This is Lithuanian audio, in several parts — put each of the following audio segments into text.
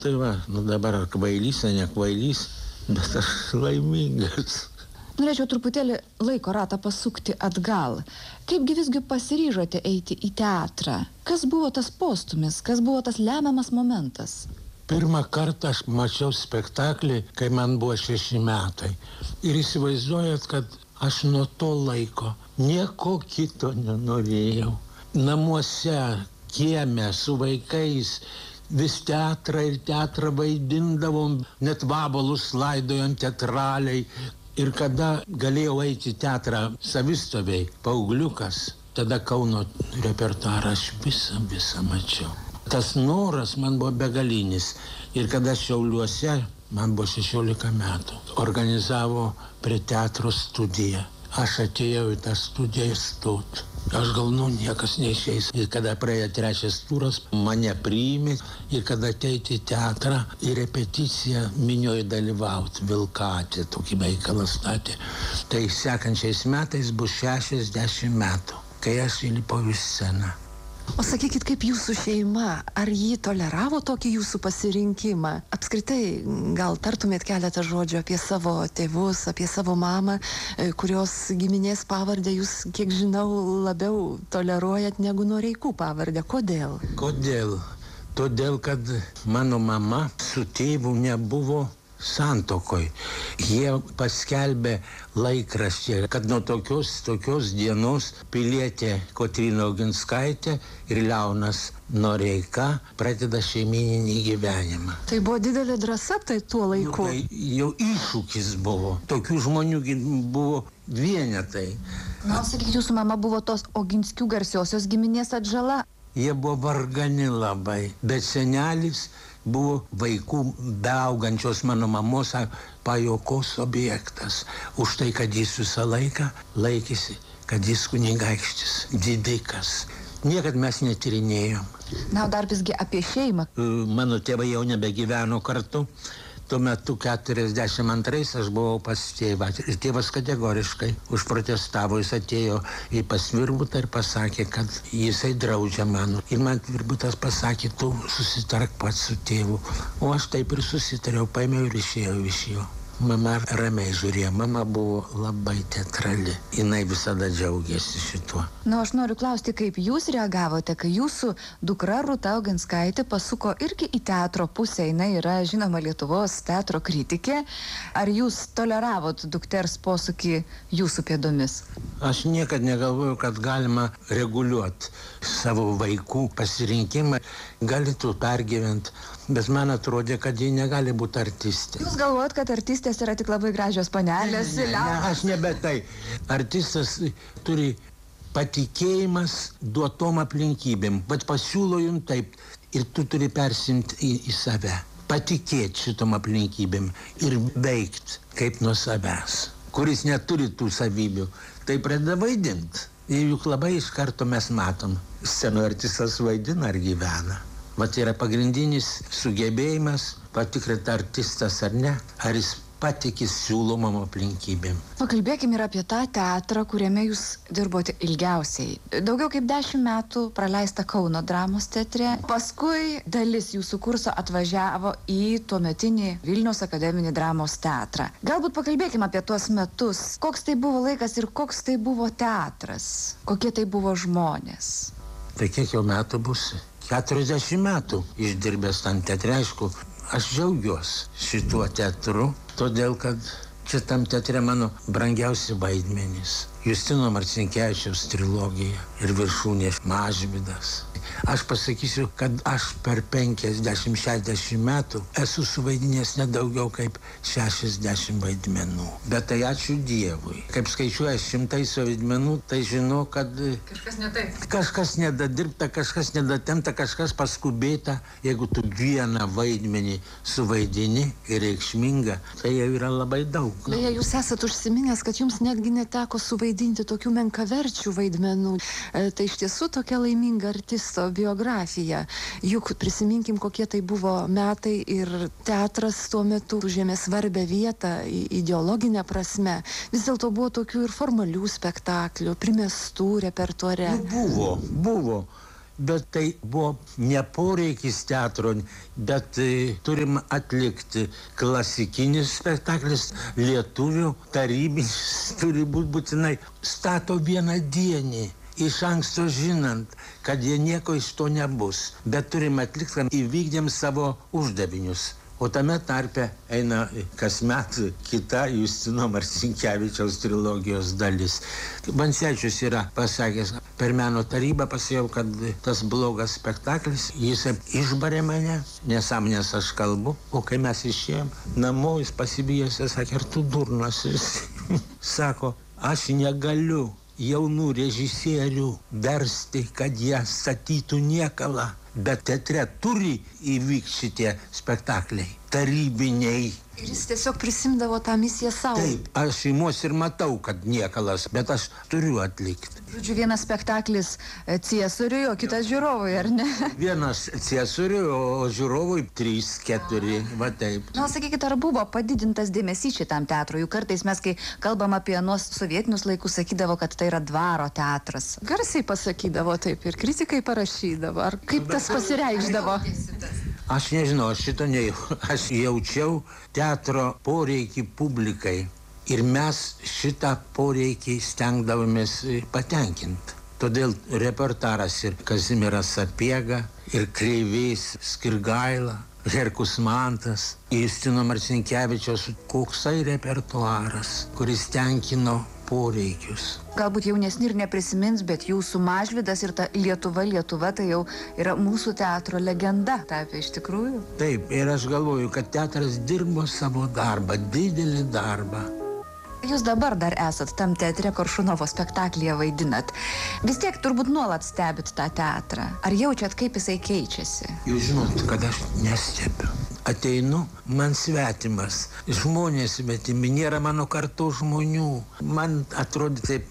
Tai va, dabar ar kvailys, ar nekvailys, bet aš laimingas. Norėčiau truputėlį laiko ratą pasukti atgal. Kaipgi visgi pasiryžote eiti į teatrą? Kas buvo tas postūmis, kas buvo tas lemiamas momentas? Pirmą kartą aš mačiau spektaklį, kai man buvo 6 metai. Ir įsivaizduojat, kad aš nuo to laiko nieko kito nenorėjau. Namuose, kieme, su vaikais, vis teatrą ir teatrą vaidindavom, net vabalus laidojom teatraliai. Ir kada galėjau eiti į teatrą savistoviai, paaugliukas, tada Kauno repertuarą aš visą mačiau. Tas noras man buvo begalinis. Ir kada Šiauliuose, man buvo 16 metų, organizavo prie teatro studiją. Aš atėjau į tą studiją įstot. Aš galvoju, niekas neišeis. Ir kada praėjo 3 turas, mane priėmė. Ir kada ateiti į teatrą, į repeticiją minioje dalyvauti, Vilkatė, tokį veikalą statė. Tai sekančiais metais bus 60 metų, kai aš įlipau į sceną. O sakykit, kaip jūsų šeima, ar jį toleravo tokį jūsų pasirinkimą? Apskritai, gal tartumėt keletą žodžių apie savo tėvus, apie savo mamą, kurios giminės pavardę jūs, kiek žinau, labiau toleruojat negu Noreikų pavardę. Kodėl? Kodėl? Todėl, kad mano mama su tėvu nebuvo santokoj. Jie paskelbė laikraštyje, kad nuo tokios dienos pilietė Kotryna Oginskaitė ir Leonas Noreika pradeda šeimyninį gyvenimą. Tai buvo didelė drąsa tuo laiku. Jau iššūkis buvo. Tokių žmonių buvo vienetai. Na, sakykit, jūsų mama buvo tos Oginskių garsiosios giminės atžala. Jie buvo vargani labai, bet senelis buvo vaikų beaugančios mano mamos pajokos objektas. Už tai, kad jis visą laiką laikėsi, kad jis kunigaikštis, didikas. Niekad mes netyrinėjom. Na, o dar visgi apie šeimą. Mano tėvai jau nebegyveno kartu. Tuo metu 42 aš buvau pas tėvą. Ir tėvas kategoriškai užprotestavo. Jis atėjo į pas Virbutą ir pasakė, kad jisai draudžia man. Ir man Virbutas pasakė, tu susitark pats su tėvu. O aš taip ir susitariau, paėmiau ir išėjau iš jo. Mama ramiai žiūrėjo, mama buvo labai teatrali. Jinai visada džiaugiasi šituo. Na, aš noriu klausti, kaip jūs reagavote, kai jūsų dukra Rūta Oginskaitė pasuko irgi į teatro pusę. Jinai yra, žinoma, Lietuvos teatro kritikė. Ar jūs toleravot dukters posūkį jūsų pėdomis? Aš niekad negalvojau, kad galima reguliuoti savo vaikų pasirinkimą. Gali tu pergyventi, bet man atrodė, kad ji negali būti artistė. Jūs galvojat, kad artistės yra tik labai gražios panelės? Ne, aš nebe tai. Artistas turi patikėjimas duotom aplinkybėm, bet pasiūlo jums taip ir tu turi persimti į save. Patikėti šitom aplinkybėm ir veikti kaip nuo savęs. Kuris neturi tų savybių, tai pradeda vaidinti. Ir juk labai iš karto mes matom, scenoje artistas vaidina ar gyvena. Vat yra pagrindinis sugebėjimas patikrinti artistas ar ne, ar jis patikė siūlomam aplinkybėm. Pakalbėkime ir apie tą teatrą, kuriame jūs dirbote ilgiausiai. Daugiau kaip 10 metų praleista Kauno dramos teatre. Paskui dalis jūsų kurso atvažiavo į tuometinį Vilniaus akademinį dramos teatrą. Galbūt pakalbėkime apie tuos metus. Koks tai buvo laikas ir koks tai buvo teatras? Kokie tai buvo žmonės? Tai kiek jau metų bus? 40 metų išdirbęs tam teatre, aišku. Aš džiaugiuosi šituo teatru, todėl kad čia tam teatre mano brangiausi vaidmenys. Justino Marcinkevičiaus trilogija ir Viršūnė Mažvydas. Aš pasakysiu, kad aš per 50-60 metų esu suvaidinęs nedaugiau kaip 60 vaidmenų. Bet tai ačiū Dievui. Kaip skaičiuoja 100 vaidmenų, tai žinau, kad kažkas ne taip. Kažkas nedadirbta, kažkas nedatemta, kažkas paskubėta. Jeigu tu vieną vaidmenį suvaidini ir reikšmingą, tai jau yra labai daug. Beje, jūs esat užsiminęs, kad jums netgi neteko suvaidinti tokių menkaverčių vaidmenų. Tai iš tiesų tokia laiminga artisto biografija. Juk prisiminkim, kokie tai buvo metai ir teatras tuo metu užėmė svarbę vietą ideologinę prasme. Vis dėlto buvo tokių ir formalių spektaklių, primestų repertuare. Buvo. bet tai buvo ne poreikis teatro, bet turim atlikti klasikinis spektaklis, lietuvių, tarybinis, turi būti būtinai. Stato vieną dienį, iš anksto žinant, kad jie nieko iš to nebus, bet turim atlikti, kad įvykdėm savo uždavinius. O tame tarpe eina kasmet kita Justino Marcinkevičiaus trilogijos dalis. Vancevičius yra pasakęs, per meno tarybą pasijau, kad tas blogas spektaklis, jis išbarė mane, nesąmonės aš kalbu, o kai mes išėjom namo, jis pasibijęs, sakė, ar tu durnas? Sako, aš negaliu jaunų režisierių versti, kad jie statytų niekalą. Bet teatre turi įvykti šitie spektakliai, tarybiniai. Ir jis tiesiog prisimdavo tą misiją savo. Taip, aš imuosi ir matau, kad niekalas, bet aš turiu atlikti. Žodžiu, vienas spektaklis Ciesoriui, o kitas žiūrovui, ar ne? Vienas Ciesoriui, o žiūrovui 3-4, va taip. Na, sakykit, ar buvo padidintas dėmesys šitam teatrui? Juk kartais mes, kai kalbam apie sovietinius laikus, sakydavo, kad tai yra dvaro teatras. Garsiai pasakydavo taip ir kritikai parašydavo. Ar kaip tas pasireikšdavo? Aš nežinau, aš jaučiau teatro poreikį publikai ir mes šitą poreikį stengdavomės patenkinti. Todėl repertuaras ir Kazimieras Sapiega, ir Kreivys Skirgaila, Herkus Mantas, Justino Marcinkevičiaus, koksai repertuaras, kuris tenkino poreikius. Galbūt jaunesni ir neprisimins, bet jūsų Mažvydas ir ta Lietuva tai jau yra mūsų teatro legenda. Taip, iš tikrųjų. Taip, ir aš galvoju, kad teatras dirbo savo darbą, didelį darbą. Jūs dabar dar esat tam teatre, Koršunovo spektaklyje vaidinat. Vis tiek turbūt nuolat stebit tą teatrą. Ar jaučiat, kaip jisai keičiasi? Jūs žinot, kad aš nestebiu. Ateinu, man svetimas. Žmonės svetimi, nėra mano kartų žmonių. Man atrodo taip,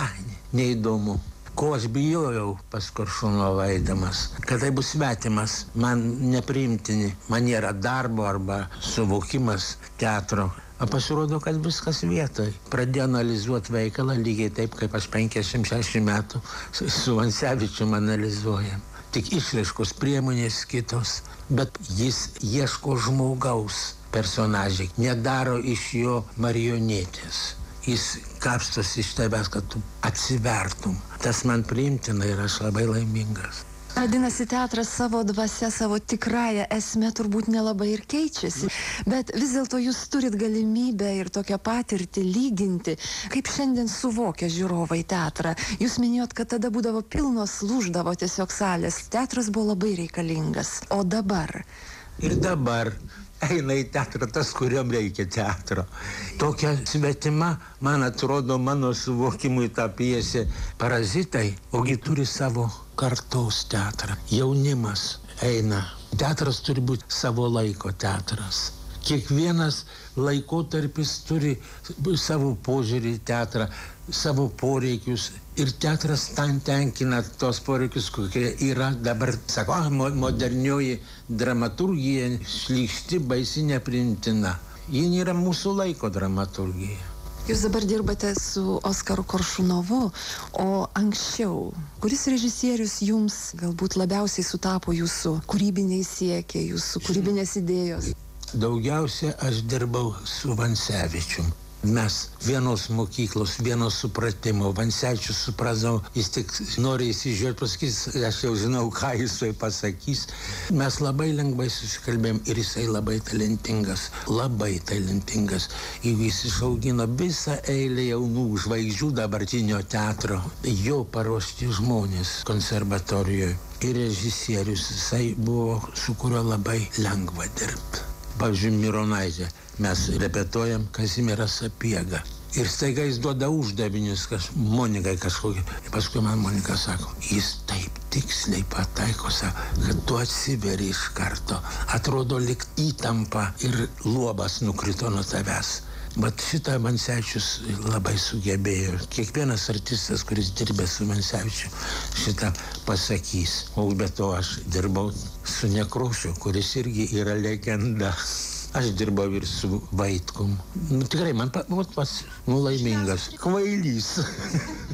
neįdomu. Ko aš bijojau pas Koršunovą eidamas, kad tai bus svetimas, man nepriimtini, man nėra darbo arba suvokimas teatro. O pasirodo, kad viskas vietoj. Pradėjo analizuoti veikalą lygiai taip, kaip aš 50-60 metų su Vancevičium analizuojam. Tik išraiškos priemonės kitos, bet jis ieško žmogaus personažai, nedaro iš jo marionetės. Jis kapstos iš tavęs, kad tu atsivertum. Tas man priimtina ir aš labai laimingas. Vadinasi, teatras savo dvasia, savo tikrąją esmę turbūt nelabai ir keičiasi, bet vis dėlto jūs turit galimybę ir tokią patirtį lyginti, kaip šiandien suvokia žiūrovai teatrą. Jūs minėjot, kad tada būdavo pilnos, lūždavo tiesiog salės. Teatras buvo labai reikalingas. O dabar? Ir dabar eina į teatrą tas, kuriam reikia teatro. Tokia svetima, man atrodo, mano suvokimui ta pjesė Parazitai, ogi turi savo kartos teatrą. Jaunimas eina. Teatras turi būti savo laiko teatras. Kiekvienas laikotarpis turi savo požiūrį į teatrą, savo poreikius. Ir teatras tenkina tos poreikius, kokie yra dabar, sako, modernioji dramaturgija, šlykšti, baisi, nepriimtina. Ji nėra mūsų laiko dramaturgija. Jūs dabar dirbate su Oskaru Koršunovu, o anksčiau, kuris režisierius jums galbūt labiausiai sutapo jūsų kūrybiniai siekiai, jūsų kūrybinės idėjos? Daugiausia aš dirbau su Vancevičium. Mes vienos mokyklos, vienos supratimo. Vancevičius suprasau, jis tik nori įsižiūrėti, pasakys, aš jau žinau, ką jisai pasakys. Mes labai lengvai susikalbėjom ir jisai labai talentingas. Ir jis išaugino visą eilę jaunų žvaigždžių dabartinio teatro. Jo paruošti žmonės konservatorijoje. Ir režisierius jisai buvo, su kuriuo labai lengva dirbti. Pavyzdžiui, Mironaitė. Mes repetuojam Kazimierą Sapiegą. Ir staiga jis duoda uždavinius Monikai kažkokį. Ir paskui man Monika sako, jis taip tiksliai pataiko, kad tu atsiveri iš karto. Atrodo, lyg įtampa ir luobas nukrito nuo tavęs. Bet šitą Vancevičius labai sugebėjo. Kiekvienas artistas, kuris dirbė su Vancevičiu, šitą pasakys. O be to aš dirbau su Nekrošiu, kuris irgi yra legenda. Aš dirbau ir su Vaitkum. Tikrai man pats laimingas. Kvailys.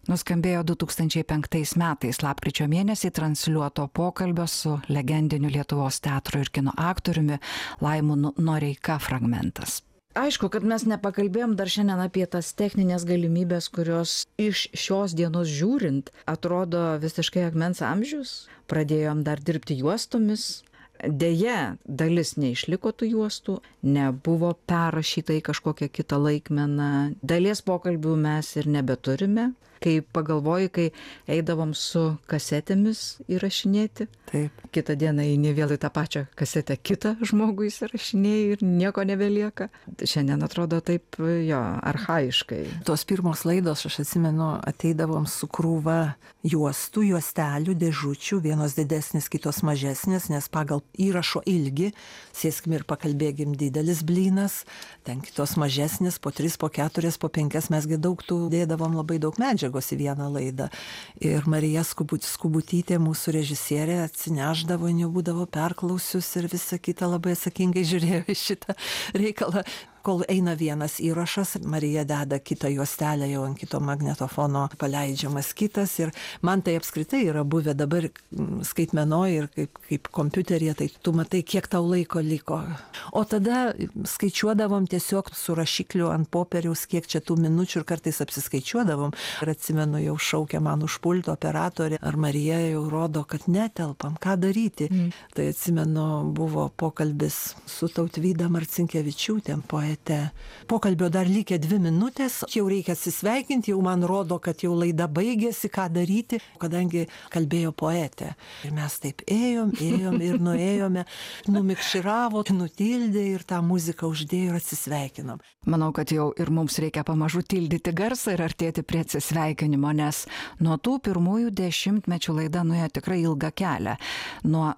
Nuskambėjo 2005 metais lapkričio mėnesį transliuoto pokalbio su legendiniu Lietuvos teatro ir kino aktoriumi Laimonu Noreika fragmentas. Aišku, kad mes nepakalbėjom dar šiandien apie tas techninės galimybės, kurios iš šios dienos žiūrint atrodo visiškai akmens amžius. Pradėjom dar dirbti juostomis. Deja, dalis neišliko tų juostų, nebuvo perrašyta į kažkokią kitą laikmeną. Dalies pokalbių mes ir nebeturime. Kai pagalvoju, kai eidavom su kasetėmis įrašinėti, Taip. kitą dieną eini vėl į tą pačią kasetę kitą žmogų įsirašinėjai ir nieko nebelieka. Šiandien atrodo taip, archaiškai. Tos pirmos laidos, aš atsimenu, ateidavom su krūva juostų, juostelių, dėžučių, vienos didesnės, kitos mažesnės, nes pagal įrašo ilgį, sėskim ir pakalbėkim, didelis blynas, ten kitos mažesnės, po 3, po 4, po 5, mesgi daug tų dėdavom labai daug medžiagos į vieną laidą. Ir Marija Skubutytė, mūsų režisierė, atsineždavo, jau būdavo perklausius ir visą kitą labai atsakingai žiūrėjo į šitą reikalą. Kol eina vienas įrašas, Marija deda kitą juostelę, jau ant kito magnetofono paleidžiamas kitas. Ir man tai apskritai yra buvę dabar skaitmenoj ir kaip kompiuteryje, tai tu matai, kiek tau laiko liko. O tada skaičiuodavom tiesiog su rašikliu ant popieriaus, kiek čia tų minučių ir kartais apsiskaičiuodavom. Ir atsimenu, jau šaukia man už pulto operatorė, ar Marija jau rodo, kad netelpam, ką daryti. Tai atsimenu, buvo pokalbis su Tautvyda Marcinkevičiūtė, poetė. Pokalbio dar likę 2 minutės, jau reikia atsisveikinti, jau man rodo, kad jau laida baigėsi, ką daryti, kadangi kalbėjo poetė. Ir mes taip ėjom ir nuėjome, numikširavo, nutildė ir tą muziką uždėjo ir atsisveikinom. Manau, kad jau ir mums reikia pamažu tildyti garsą ir artėti prie atsisveikinimo, nes nuo tų pirmųjų 10-mečių laida nuėjo tikrai ilgą kelią. Nuo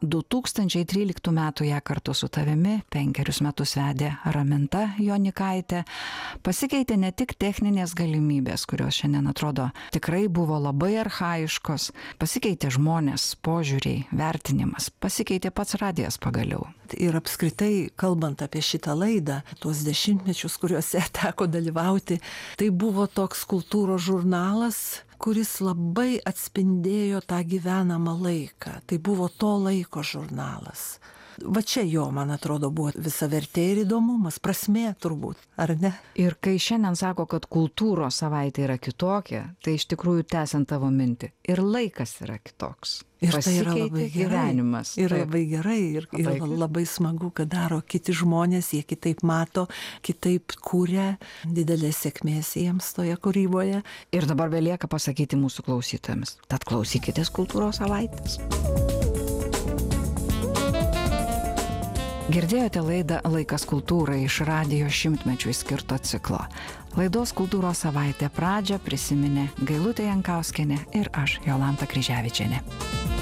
2013 metų ją kartu su tavimi 5 metus vedė Raminta Jonikaitė. Pasikeitė ne tik techninės galimybės, kurios šiandien atrodo tikrai buvo labai archaiškos, pasikeitė žmonės, požiūriai, vertinimas, pasikeitė pats radijas pagaliau. Ir apskritai, kalbant apie šitą laidą, tuos 10-mečius, kuriuose teko dalyvauti, tai buvo toks kultūros žurnalas, kuris labai atspindėjo tą gyvenamą laiką. Tai buvo to laiko žurnalas. Va čia jo, man atrodo, buvo visa vertė ir įdomumas, prasmė turbūt, ar ne? Ir kai šiandien sako, kad kultūros savaitė yra kitokia, tai iš tikrųjų tęsiant tavo mintį, ir laikas yra kitoks. Ir tai yra labai gyvenimas. Ir labai gerai, ir labai smagu, kad daro kiti žmonės, jie kitaip mato, kitaip kūrė, didelės sėkmės jiems toje kūryboje. Ir dabar belieka pasakyti mūsų klausytojams, tad klausykitės kultūros savaitės. Girdėjote laidą Laikas kultūrai iš radijo 100-mečiui skirto ciklo. Laidos Kultūros savaitė pradžią prisiminė Gailutė Jankauskienė ir aš, Jolanta Kryževičienė.